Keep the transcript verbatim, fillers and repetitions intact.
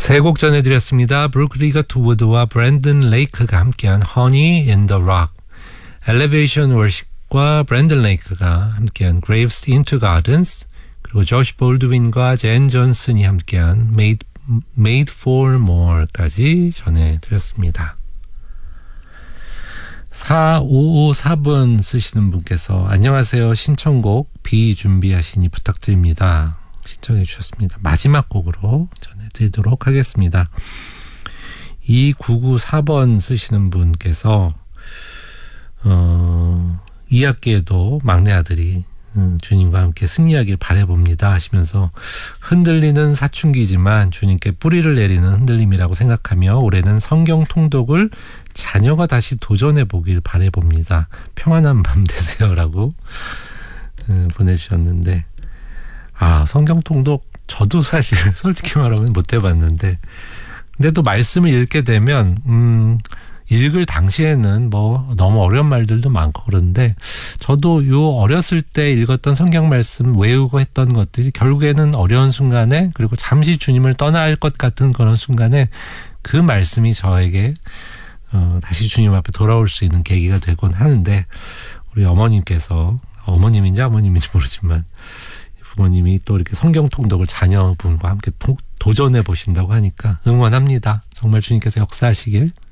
세 곡 전해드렸습니다. 브루크 리거트 우드와 브랜든 레이크가 함께한 Honey in the Rock, Elevation Worship과 브랜든 레이크가 함께한 Graves into Gardens, 그리고 조시 볼드윈과 젠 존슨이 함께한 Made, Made for More까지 전해드렸습니다. 사오오사 번 쓰시는 분께서 안녕하세요. 신청곡 비 준비하시니 부탁드립니다. 신청해 주셨습니다. 마지막 곡으로 전해드리도록 하겠습니다. 이구구사 번 쓰시는 분께서 어, 이 학기에도 막내 아들이 음, 주님과 함께 승리하길 바라봅니다 하시면서 흔들리는 사춘기지만 주님께 뿌리를 내리는 흔들림이라고 생각하며 올해는 성경 통독을 자녀가 다시 도전해 보길 바라봅니다. 평안한 밤 되세요 라고 음, 보내주셨는데, 아, 성경 통독 저도 사실 솔직히 말하면 못 해봤는데, 근데 또 말씀을 읽게 되면 음, 읽을 당시에는 뭐 너무 어려운 말들도 많고 그런데 저도 요 어렸을 때 읽었던 성경 말씀 외우고 했던 것들이 결국에는 어려운 순간에, 그리고 잠시 주님을 떠나야 할 것 같은 그런 순간에 그 말씀이 저에게 어, 다시 주님 앞에 돌아올 수 있는 계기가 되곤 하는데, 우리 어머님께서, 어머님인지 아버님인지 모르지만 부모님이 또 이렇게 성경 통독을 자녀분과 함께 통, 도전해 보신다고 하니까 응원합니다. 정말 주님께서 역사하시길